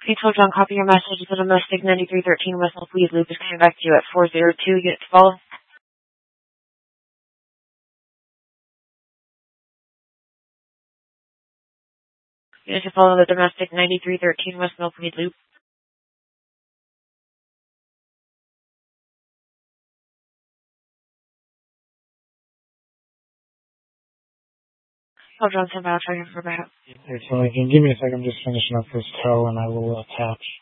Control John, copy your message. The domestic 9313 West Milkweed Loop is coming back to you at 402. Unit to follow. Unit to follow the domestic 9313 West Milkweed Loop. Control John, stand by. I'll try to for backup. Okay, so give me a second. I'm just finishing up this tow and I will attach.